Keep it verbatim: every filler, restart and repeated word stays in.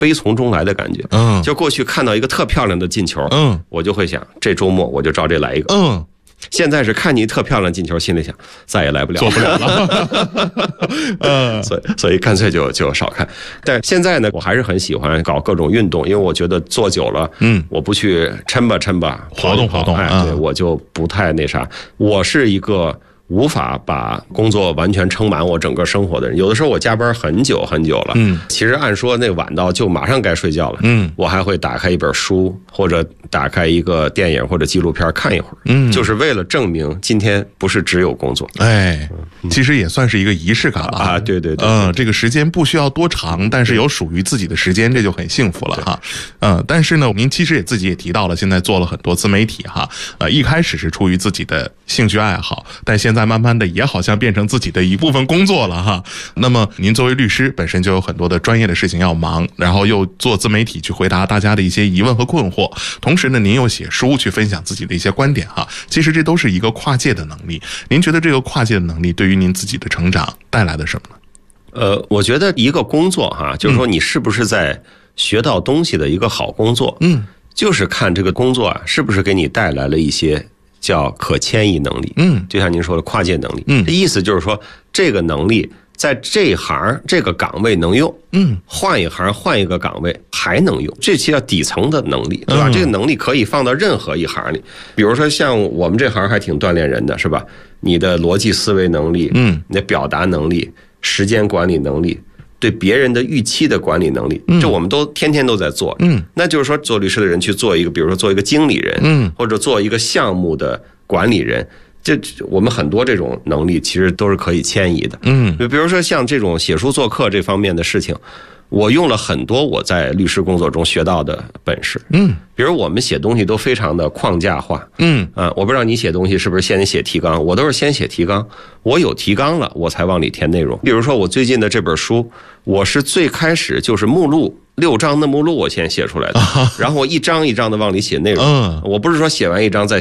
悲从中来的感觉。嗯，就过去看到一个特漂亮的进球，嗯，我就会想这周末我就照这来一个。嗯。现在是看你特漂亮进球，心里想再也来不了， 做不了了。 呃，所以所以干脆就就少看。但现在呢，我还是很喜欢搞各种运动，因为我觉得坐久了，嗯，我不去抻吧抻吧， 活动活动， 哎，对，我就不太那啥。我是一个无法把工作完全撑满我整个生活的人，有的时候我加班很久很久了，嗯，其实按说那晚到就马上该睡觉了，嗯，我还会打开一本书或者打开一个电影或者纪录片看一会儿，嗯，就是为了证明今天不是只有工作， 哎，其实也算是一个仪式感了啊，对对对， 嗯，这个时间不需要多长，但是有属于自己的时间，这就很幸福了哈，嗯，但是呢，您其实也自己也提到了，现在做了很多自媒体哈，呃，一开始是出于自己的兴趣爱好，但现在慢慢的也好像变成自己的一部分工作了哈。那么您作为律师本身就有很多的专业的事情要忙，然后又做自媒体去回答大家的一些疑问和困惑，同时呢您又写书去分享自己的一些观点哈。其实这都是一个跨界的能力。您觉得这个跨界的能力对于您自己的成长带来了什么呢？ 呃，我觉得一个工作哈，就是说你是不是在学到东西的一个好工作，嗯，就是看这个工作啊是不是给你带来了一些叫可迁移能力，嗯，就像您说的跨界能力，嗯，这意思就是说这个能力在这一行这个岗位能用，嗯，换一行换一个岗位还能用，这叫底层的能力，对吧？嗯，这个能力可以放到任何一行里，比如说像我们这行还挺锻炼人的，是吧？你的逻辑思维能力，嗯，你的表达能力，时间管理能力。对别人的预期的管理能力，这我们都天天都在做。嗯，那就是说，做律师的人去做一个，比如说做一个经理人，嗯，或者做一个项目的管理人，这我们很多这种能力其实都是可以迁移的。嗯，比如说像这种写书做客这方面的事情，我用了很多我在律师工作中学到的本事。嗯，比如我们写东西都非常的框架化。嗯，啊，我不知道你写东西是不是先写提纲，我都是先写提纲，我有提纲了，我才往里填内容。比如说我最近的这本书，我是最开始就是目录六章的目录我先写出来的，然后我一章一章的往里写内容。我不是说写完一章再